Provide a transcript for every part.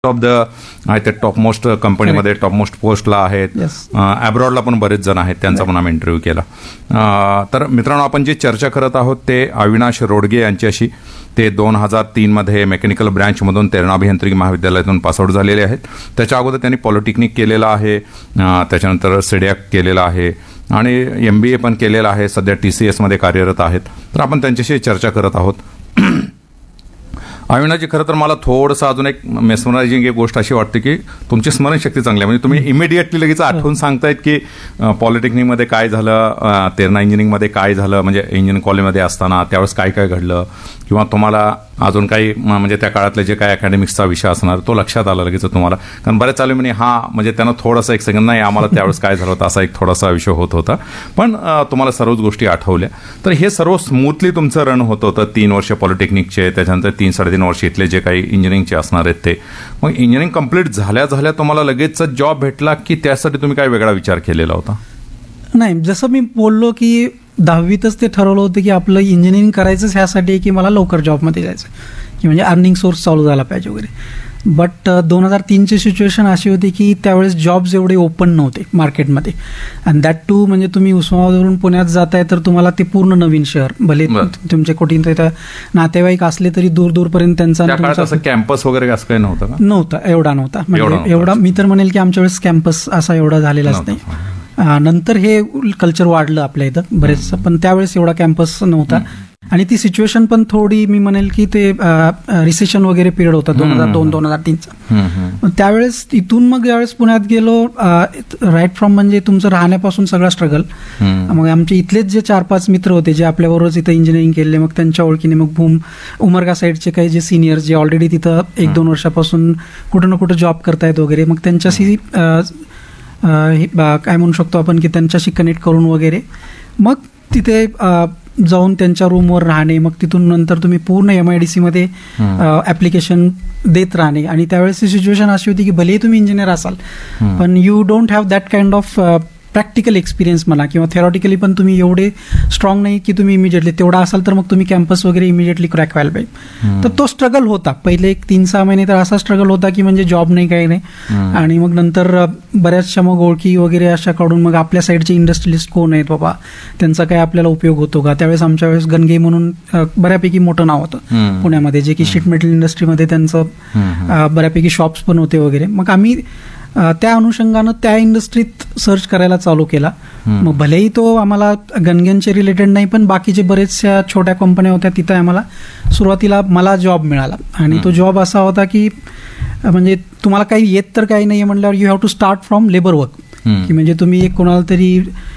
Of the आहे ते top most कंपनीमध्ये टॉप मोस्ट पोस्टला आहेत. अब्रॉडला पण बरेच जण आहेत, त्यांचा पण आम्ही इंटरव्ह्यू केला. तर मित्रांनो, आपण जी चर्चा करत आहोत ते अविनाश रोडगे यांच्याशी. ते 2003 मध्ये मेकॅनिकल ब्रँचमधून तेरणा अभियांत्रिकी महाविद्यालयातून पासआउट झालेले आहेत. त्याच्या अगोदर त्यांनी पॉलिटेक्निक केलेलं आहे, त्याच्यानंतर सिडॅक केलेलं आहे आणि MBA पण केलेलं आहे. सध्या TCS मध्ये कार्यरत आहेत. तर आपण त्यांच्याशी चर्चा करत आहोत. अविनाशजी, खरं तर मला थोडंसं अजून एक मेस्मरायझिंग एक गोष्ट अशी वाटते की तुमची स्मरणशक्ती चांगली आहे. म्हणजे तुम्ही इमिडिएटली लगेच आठवून सांगतायत की पॉलिटेक्निकमध्ये काय झालं, तेरणा इंजिनिअरिंगमध्ये काय झालं, म्हणजे इंजिनिअरिंग कॉलेजमध्ये असताना त्यावेळेस काय काय घडलं, किंवा तुम्हाला अजून काही म्हणजे त्या काळातले जे काही अकॅडमिक्सचा विषय असणार तो लक्षात आला लगेच तुम्हाला. कारण बरेच चालू म्हणे म्हणजे त्यांना थोडासा एक सेकंड नाही आम्हाला त्यावेळेस काय झालं होतं असा एक थोडासा विषय होत होता, पण तुम्हाला सर्वच गोष्टी आठवल्या. तर हे सर्व स्मूथली तुमचं रन होत होतं. 3 वर्ष पॉलिटेक्निकचे, त्याच्यानंतर 3-3.5 वर्ष इथले जे काही इंजिनिअरिंगचे असणार आहेत ते. मग इंजिनिअरिंग कंप्लीट झाल्या तुम्हाला लगेच जॉब भेटला की त्यासाठी तुम्ही काय वेगळा विचार केलेला होता? नाही, जसं मी बोललो की 10वीतच ते ठरवलं होतं की आपलं इंजिनिअरिंग करायचंच ह्यासाठी की मला लवकर जॉबमध्ये जायचं, की म्हणजे अर्निंग सोर्स चालू झाला पाहिजे वगैरे. बट 2003ची सिच्युएशन अशी होती की त्यावेळेस जॉब्स एवढे ओपन नव्हते मार्केटमध्ये. अँड दॅट टू म्हणजे तुम्ही उस्मानाबादवरून पुण्यात जाताय तर तुम्हाला ते पूर्ण नवीन शहर, भले तुमचे कुठे नातेवाईक असले तरी दूर दूरपर्यंत त्यांचा कॅम्पस वगैरे असं काही नव्हतं. एवढा नव्हता. म्हणजे एवढा मी तर म्हणेल की आमच्या वेळेस कॅम्पस असा एवढा झालेलाच नाही. नंतर हे कल्चर वाढलं आपल्या इथं बरेच, पण त्यावेळेस एवढा कॅम्पस नव्हता. आणि ती सिच्युएशन पण थोडी मी म्हणेल की ते रिसेशन वगैरे पिरियड होता 2002-2003चा. त्यावेळेस इथून मग ज्यावेळेस पुण्यात गेलो, राईट फ्रॉम म्हणजे तुमचं राहण्यापासून सगळा स्ट्रगल. मग आमचे इथलेच जे 4-5 मित्र होते जे आपल्याबरोबरच इथं इंजिनिअरिंग केले, मग त्यांच्या ओळखीने मग उमरगा साईडचे काही जे सिनियर्स जे ऑलरेडी तिथं 1-2 वर्षापासून कुठं ना कुठं जॉब करतायत वगैरे, मग त्यांच्याशी काय म्हणू शकतो आपण की त्यांच्याशी कनेक्ट करून वगैरे मग तिथे जाऊन त्यांच्या रूमवर राहणे. मग तिथून नंतर तुम्ही पूर्ण MIDC मध्ये ऍप्लिकेशन देत राहणे. आणि त्यावेळेस सिच्युएशन अशी होती की भलेही तुम्ही इंजिनियर असाल पण you don't have that kind of practical experience म्हणा किंवा थेरॉटिकली पण तुम्ही एवढे स्ट्रॉंग नाही की तुम्ही इमिजिएटली तेवढा असाल तर मग तुम्ही कॅम्पस वगैरे इमिजिएटली क्रॅक व्हायला पाहिजे. तर तो स्ट्रगल होता पहिले एक 3-6 महिने. तर असा स्ट्रगल होता की म्हणजे जॉब नाही, काही नाही. आणि मग नंतर बऱ्याचशा मग ओळखी वगैरे अशा काढून मग आपल्या साईडचे इंडस्ट्रियलिस्ट कोण आहेत बाबा, त्यांचा काय आपल्याला उपयोग होतो का. त्यावेळेस आमच्या वेळेस गणगे म्हणून बऱ्यापैकी मोठं नाव होतं पुण्यामध्ये, जे की शीट मेटल इंडस्ट्रीमध्ये त्यांचं बऱ्यापैकी शॉप्स पण होते वगैरे. मग आम्ही त्या अनुषंगानं त्या इंडस्ट्रीत सर्च करायला चालू केला. मग भलेही तो आम्हाला गणग्यांचे रिलेटेड नाही, पण बाकीचे बरेचशा छोट्या कंपन्या होत्या तिथे आम्हाला सुरुवातीला मला जॉब मिळाला. आणि तो जॉब असा होता की म्हणजे तुम्हाला काही येत तर काही नाही म्हणल्यावर you have to start from labour work. की म्हणजे तुम्ही एक कोणाला तरी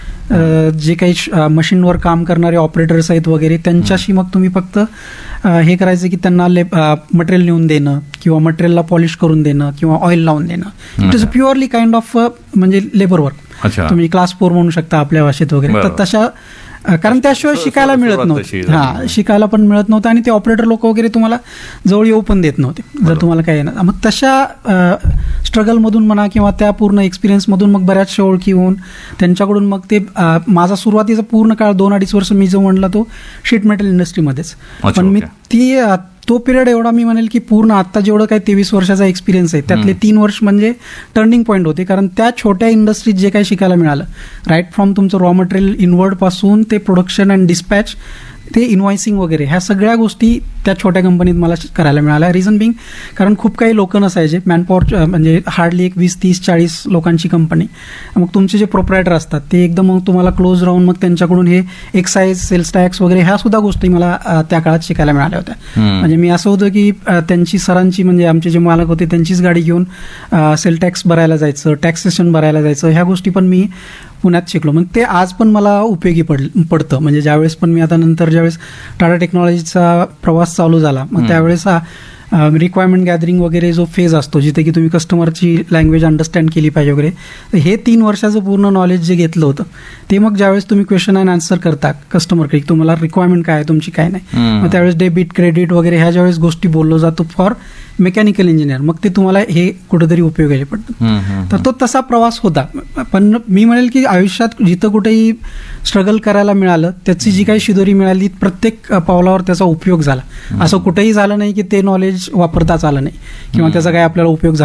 जे काही मशीनवर काम करणारे ऑपरेटर्स आहेत वगैरे त्यांच्याशी मग तुम्ही फक्त हे करायचं की त्यांना मटेरियल नेऊन देणं किंवा मटेरियलला पॉलिश करून देणं किंवा ऑइल लावून देणं. It is purely kind of म्हणजे लेबर वर्क. तुम्ही क्लास 4 म्हणू शकता आपल्या भाषेत वगैरे. तर तशा, कारण त्याशिवाय शिकायला मिळत नव्हतं. शिकायला पण मिळत नव्हतं आणि ते ऑपरेटर लोक वगैरे तुम्हाला जवळ येऊ पण देत नव्हते जर तुम्हाला काय येणार. मग तशा स्ट्रगलमधून म्हणा किंवा त्या पूर्ण एक्सपिरियन्समधून मग बऱ्याचशा ओळखी होऊन त्यांच्याकडून मग ते माझा सुरुवातीचा पूर्ण काळ 2-2.5 वर्ष मी जो म्हणला तो शीट मेटल इंडस्ट्रीमध्येच. पण मी तो पिरियड एवढा मी म्हणेल की पूर्ण आता जेवढं काही 23 वर्षाचा एक्सपिरियन्स आहे त्यातले 3 वर्ष म्हणजे टर्निंग पॉईंट होते. कारण त्या छोट्या इंडस्ट्रीत जे काही शिकायला मिळालं, राईट फ्रॉम तुमचं रॉ मटेरियल इनवर्ड पासून ते प्रोडक्शन अँड डिस्पॅच ते इन्व्हॉइसिंग वगैरे, ह्या सगळ्या गोष्टी त्या छोट्या कंपनीत मला करायला मिळाल्या. रिझन बिंग कारण खूप काही लोक नसायचे, मॅनपॉवर म्हणजे हार्डली एक 20-30-40 लोकांची कंपनी. मग तुमचे जे प्रोप्रायटर असतात ते एकदम मग तुम्हाला क्लोज राहून मग त्यांच्याकडून हे एक्साईज, सेल्स टॅक्स वगैरे ह्या सुद्धा गोष्टी मला त्या काळात शिकायला मिळाल्या होत्या. म्हणजे मी असं होतं की त्यांची सरांची म्हणजे आमचे जे मालक होते त्यांचीच गाडी घेऊन सेल टॅक्स भरायला जायचं, टॅक्सेशन भरायला जायचं, ह्या गोष्टी पण मी पुण्यात शिकलो. मग ते आज पण मला उपयोगी पडतं. म्हणजे ज्यावेळेस पण मी आता नंतर ज्यावेळेस टाटा टेक्नॉलॉजीचा प्रवास चालू झाला मग त्यावेळेस रिक्वायरमेंट गॅदरिंग वगैरे जो फेज असतो जिथे की तुम्ही कस्टमरची लँग्वेज अंडरस्टँड केली पाहिजे वगैरे, तर हे 3 वर्षाचं पूर्ण नॉलेज जे घेतलं होतं ते मग ज्यावेळेस तुम्ही क्वेश्चन अँड आन्सर करता कस्टमरकडे, तुम्हाला रिक्वायरमेंट काय आहे तुमची काय नाही, मग त्यावेळेस डेबिट क्रेडिट वगैरे ह्या ज्यावेळेस गोष्टी बोललो जातो फॉर मेकॅनिकल इंजिनियर, मग ते तुम्हाला हे कुठेतरी उपयोगाला पडतं. तर तो तसा प्रवास होता. पण मी म्हणेल की आयुष्यात जिथं कुठेही स्ट्रगल करायला मिळालं, त्याची जी काही शिदोरी मिळाली प्रत्येक पावलावर त्याचा उपयोग झाला. असं कुठेही झालं नाही की ते नॉलेज वापरताच आलं नाही किंवा त्याचा काही आपल्याला उपयोग झाला